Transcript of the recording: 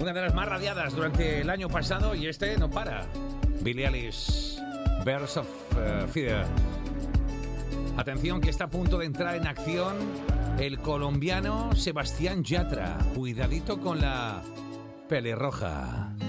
Una de las más radiadas durante el año pasado y este no para. Billie Eilish, Birds of Feather. Atención que está a punto de entrar en acción el colombiano Sebastián Yatra. Cuidadito con la pelirroja.